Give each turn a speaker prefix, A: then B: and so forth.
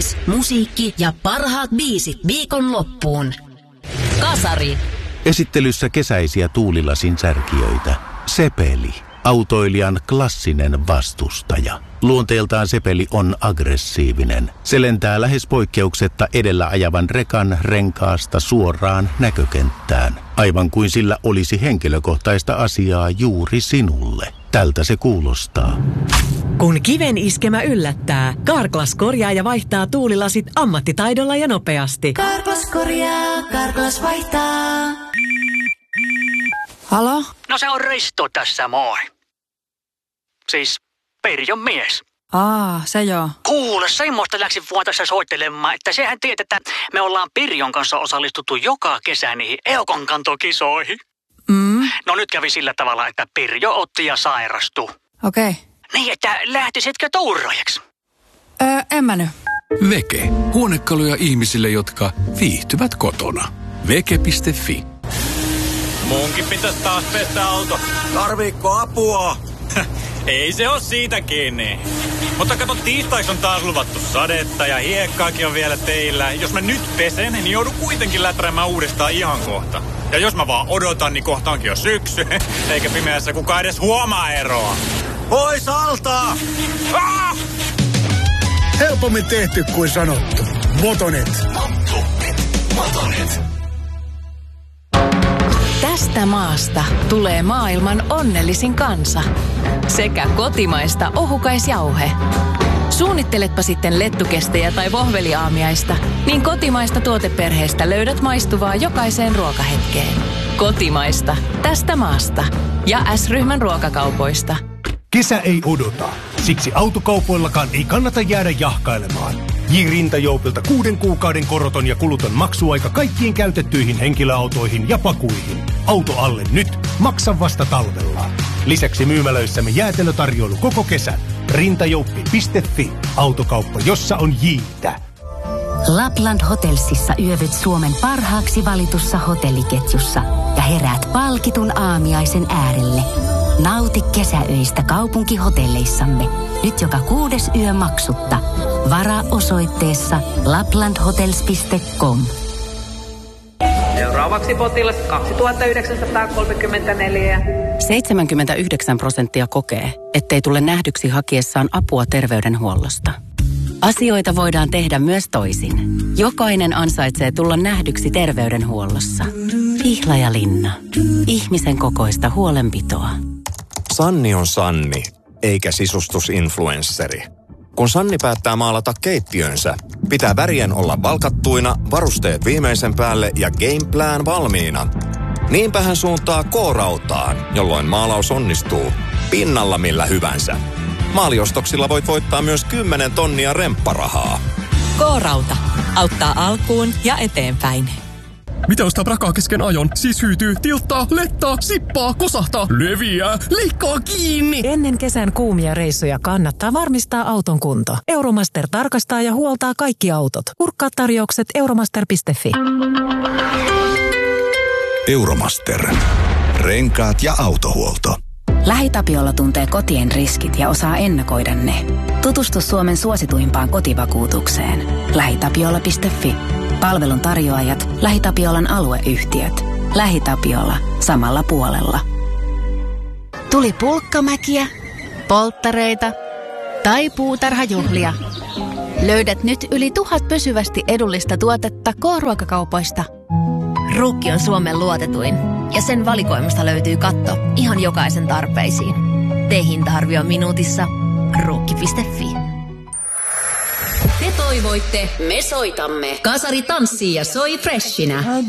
A: uutis, musiikki ja parhaat biisit viikonloppuun. Kasari.
B: Esittelyssä kesäisiä tuulilasin särkijöitä. Sepeli. Autoilijan klassinen vastustaja. Luonteeltaan Sepeli on aggressiivinen. Se lentää lähes poikkeuksetta edellä ajavan rekan renkaasta suoraan näkökenttään. Aivan kuin sillä olisi henkilökohtaista asiaa juuri sinulle. Tältä se kuulostaa.
C: Kun kiven iskemä yllättää, Carglass korjaa ja vaihtaa tuulilasit ammattitaidolla ja nopeasti.
D: Carglass korjaa, Carglass vaihtaa.
E: Halo?
F: No se on Risto tässä, moi. Siis Perjon mies.
E: Se joo.
F: Kuule, semmoista läksin vuotossa soittelemaan, että sehän tiedät, että me ollaan Pirjon kanssa osallistuttu joka kesä niihin eukonkantokisoihin. No nyt kävi sillä tavalla, että Pirjo otti ja sairastui.
E: Okei.
F: Niin, että lähtisitkö tuuraajaksi?
E: En mä nyt.
G: Veke. Huonekaluja ihmisille, jotka viihtyvät kotona. Veke.fi.
H: Munkin pitäisi taas pestä auto.
I: Tarviikko apua?
H: Ei se oo siitä kiinni. Mutta kato, tiistaiksi on taas luvattu sadetta ja hiekkaakin on vielä teillä. Jos mä nyt pesen, niin joudun kuitenkin läträämään uudestaan ihan kohta. Ja jos mä vaan odotan, niin kohtaankin jo syksy. Eikä pimeässä kukaan edes huomaa eroa.
I: Pois alta!
H: Ah!
I: Helpommin tehty kuin sanottu. Motonet. Motonet.
J: Tästä maasta tulee maailman onnellisin kansa. Sekä kotimaista ohukaisjauhe. Suunnitteletpa sitten lettukestejä tai vohveliaamiaista, niin kotimaista tuoteperheestä löydät maistuvaa jokaiseen ruokahetkeen. Kotimaista. Tästä maasta. Ja S-ryhmän ruokakaupoista.
K: Kesä ei odota. Siksi autokaupoillakaan ei kannata jäädä jahkailemaan. J-Rintajoupilta 6 kuukauden koroton ja kuluton maksuaika kaikkiin käytettyihin henkilöautoihin ja pakuihin. Auto alle nyt, maksa vasta talvella. Lisäksi myymälöissämme jäätelötarjoilu koko kesän. Rintajouppi.fi. Autokauppa, jossa on J:tä.
L: Lapland Hotelsissa yövyt Suomen parhaaksi valitussa hotelliketjussa ja heräät palkitun aamiaisen äärelle. Nauti kesäöistä kaupunkihotelleissamme. Nyt joka 6. yö maksutta. Varaa osoitteessa laplandhotels.com.
M: Seuraavaksi potilas 2934.
N: 79% kokee, ettei tule nähdyksi hakiessaan apua terveydenhuollosta. Asioita voidaan tehdä myös toisin. Jokainen ansaitsee tulla nähdyksi terveydenhuollossa. Pihlajalinna. Ihmisen kokoista huolenpitoa.
O: Sanni on Sanni, eikä sisustusinfluensseri. Kun Sanni päättää maalata keittiönsä, pitää värien olla valkattuina, varusteet viimeisen päälle ja gameplan valmiina. Niinpä hän suuntaa K-rautaan, jolloin maalaus onnistuu pinnalla millä hyvänsä. Maaliostoksilla voit voittaa myös 10 tonnia rempparahaa.
P: K-rauta. Auttaa alkuun ja eteenpäin.
Q: Mitä ostaa prakaa kesken ajon? Siis hyytyy, tilttaa, lettaa, sippaa, kosahtaa, leviää, leikkaa kiinni.
C: Ennen kesän kuumia reissuja kannattaa varmistaa auton kunto. Euromaster tarkastaa ja huoltaa kaikki autot. Kurkkaa tarjoukset euromaster.fi.
G: Euromaster. Renkaat ja autohuolto.
J: LähiTapiola tuntee kotien riskit ja osaa ennakoida ne. Tutustu Suomen suosituimpaan kotivakuutukseen. LähiTapiola.fi. Palvelun tarjoajat, LähiTapiolan alueyhtiöt. LähiTapiola. Samalla puolella.
R: Tuli pulkkamäkiä, polttareita tai puutarhajuhlia. Löydät nyt yli 1000 pysyvästi edullista tuotetta K-ruokakaupoista. Ruukki on Suomen luotetuin ja sen valikoimasta löytyy katto ihan jokaisen tarpeisiin. Tee hinta-arvio minuutissa. Ruukki.fi.
A: Te toivoitte, me soitamme. Kasari tanssii ja soi freshinä.